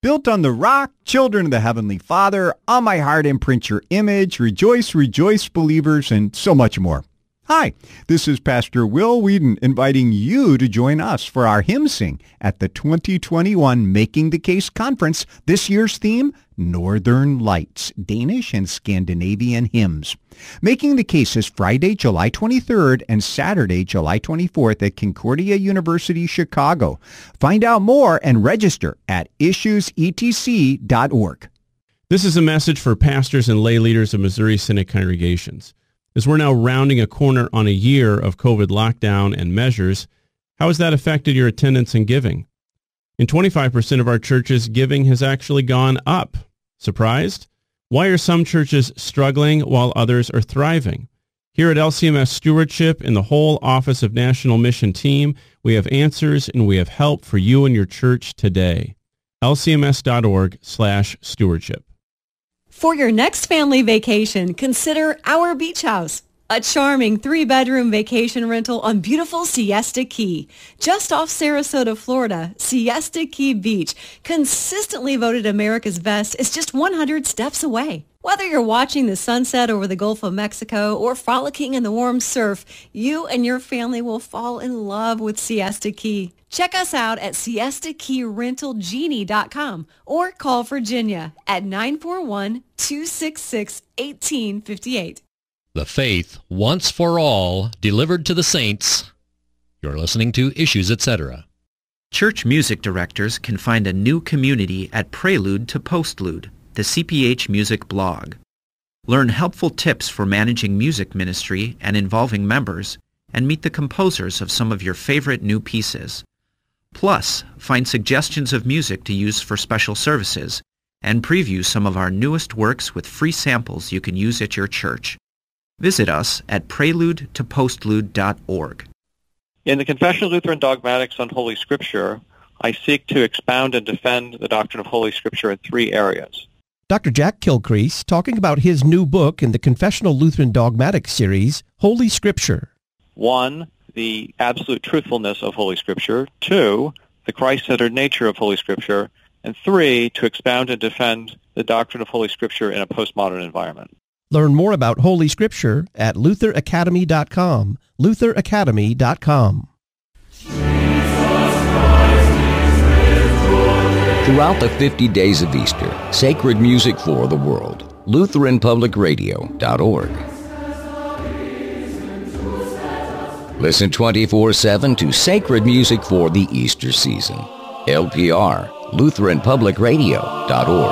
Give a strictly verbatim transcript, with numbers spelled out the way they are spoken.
Built on the rock, children of the Heavenly Father, On My Heart imprint your image, rejoice, rejoice, believers, and so much more. Hi, this is Pastor Will Whedon inviting you to join us for our hymn sing at the twenty twenty-one Making the Case Conference. This year's theme, Northern Lights, Danish and Scandinavian hymns. Making the Case is Friday, July twenty-third and Saturday, July twenty-fourth at Concordia University, Chicago. Find out more and register at issues e t c dot org. This is a message for pastors and lay leaders of Missouri Synod congregations. As we're now rounding a corner on a year of COVID lockdown and measures, how has that affected your attendance and giving? In twenty-five percent of our churches, giving has actually gone up. Surprised? Why are some churches struggling while others are thriving? Here at L C M S Stewardship and the whole Office of National Mission team, we have answers and we have help for you and your church today. L C M S dot org slash stewardship. For your next family vacation, consider Our Beach House, a charming three-bedroom vacation rental on beautiful Siesta Key. Just off Sarasota, Florida, Siesta Key Beach, consistently voted America's best, is just one hundred steps away. Whether you're watching the sunset over the Gulf of Mexico or frolicking in the warm surf, you and your family will fall in love with Siesta Key. Check us out at siesta key rental genie dot com or call Virginia at nine four one, two six six, one eight five eight. The faith, once for all, delivered to the saints. You're listening to Issues, et cetera. Church music directors can find a new community at Prelude to Postlude, the C P H Music blog. Learn helpful tips for managing music ministry and involving members, and meet the composers of some of your favorite new pieces. Plus, find suggestions of music to use for special services, and preview some of our newest works with free samples you can use at your church. Visit us at prelude to postlude dot org. In the Confession of Lutheran Dogmatics on Holy Scripture, I seek to expound and defend the doctrine of Holy Scripture in three areas. Doctor Jack Kilcrease talking about his new book in the Confessional Lutheran Dogmatics series, Holy Scripture. One, the absolute truthfulness of Holy Scripture. Two, the Christ-centered nature of Holy Scripture. And three, to expound and defend the doctrine of Holy Scripture in a postmodern environment. Learn more about Holy Scripture at luther academy dot com, luther academy dot com. Throughout the fifty days of Easter, sacred music for the world. Lutheran Public Radio dot org. Listen twenty-four seven to sacred music for the Easter season. L P R, Lutheran Public Radio dot org.